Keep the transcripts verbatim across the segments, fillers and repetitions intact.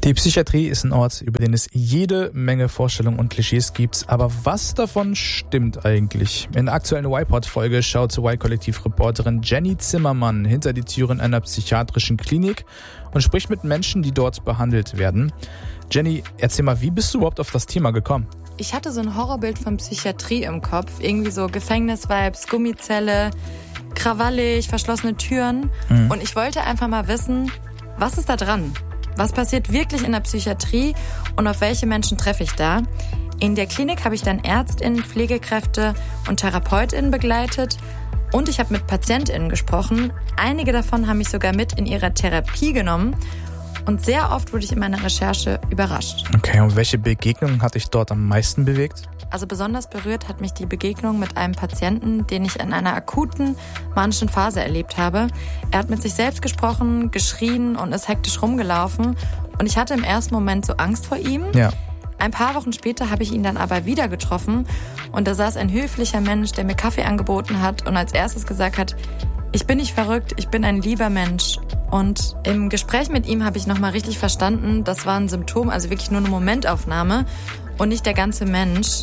Die Psychiatrie ist ein Ort, über den es jede Menge Vorstellungen und Klischees gibt. Aber was davon stimmt eigentlich? In der aktuellen Y-Pod-Folge schaut Y-Kollektiv-Reporterin Jenny Zimmermann hinter die Türen einer psychiatrischen Klinik und spricht mit Menschen, die dort behandelt werden. Jenny, erzähl mal, wie bist du überhaupt auf das Thema gekommen? Ich hatte so ein Horrorbild von Psychiatrie im Kopf. Irgendwie so Gefängnis-Vibes, Gummizelle, krawallig, verschlossene Türen. Mhm. Und ich wollte einfach mal wissen, was ist da dran? Was passiert wirklich in der Psychiatrie und auf welche Menschen treffe ich da? In der Klinik habe ich dann ÄrztInnen, Pflegekräfte und TherapeutInnen begleitet und ich habe mit PatientInnen gesprochen. Einige davon haben mich sogar mit in ihrer Therapie genommen und sehr oft wurde ich in meiner Recherche überrascht. Okay, und welche Begegnung hat dich dort am meisten bewegt? Also besonders berührt hat mich die Begegnung mit einem Patienten, den ich in einer akuten manischen Phase erlebt habe. Er hat mit sich selbst gesprochen, geschrien und ist hektisch rumgelaufen. Und ich hatte im ersten Moment so Angst vor ihm. Ja. Ein paar Wochen später habe ich ihn dann aber wieder getroffen. Und da saß ein höflicher Mensch, der mir Kaffee angeboten hat und als erstes gesagt hat, ich bin nicht verrückt, ich bin ein lieber Mensch. Und im Gespräch mit ihm habe ich nochmal richtig verstanden, das war ein Symptom, also wirklich nur eine Momentaufnahme und nicht der ganze Mensch.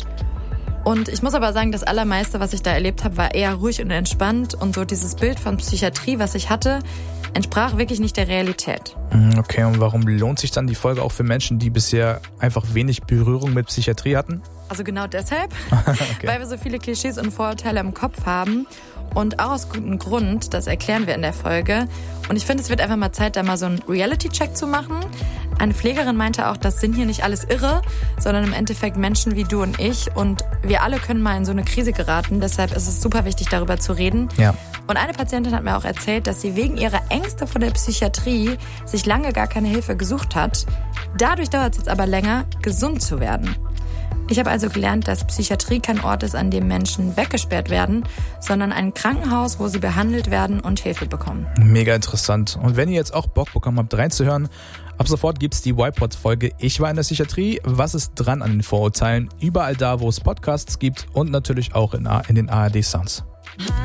Und ich muss aber sagen, das Allermeiste, was ich da erlebt habe, war eher ruhig und entspannt. Und so dieses Bild von Psychiatrie, was ich hatte, entsprach wirklich nicht der Realität. Okay, und warum lohnt sich dann die Folge auch für Menschen, die bisher einfach wenig Berührung mit Psychiatrie hatten? Also genau deshalb, okay. Weil wir so viele Klischees und Vorurteile im Kopf haben. Und auch aus gutem Grund, das erklären wir in der Folge. Und ich finde, es wird einfach mal Zeit, da mal so einen Reality-Check zu machen. Eine Pflegerin meinte auch, das sind hier nicht alles Irre, sondern im Endeffekt Menschen wie du und ich. Und wir alle können mal in so eine Krise geraten. Deshalb ist es super wichtig, darüber zu reden. Ja. Und eine Patientin hat mir auch erzählt, dass sie wegen ihrer Ängste vor der Psychiatrie sich lange gar keine Hilfe gesucht hat. Dadurch dauert es jetzt aber länger, gesund zu werden. Ich habe also gelernt, dass Psychiatrie kein Ort ist, an dem Menschen weggesperrt werden, sondern ein Krankenhaus, wo sie behandelt werden und Hilfe bekommen. Mega interessant. Und wenn ihr jetzt auch Bock bekommen habt, reinzuhören, ab sofort gibt's die Y-Pod-Folge Ich war in der Psychiatrie. Was ist dran an den Vorurteilen? Überall da, wo es Podcasts gibt und natürlich auch in, in den A R D-Sounds.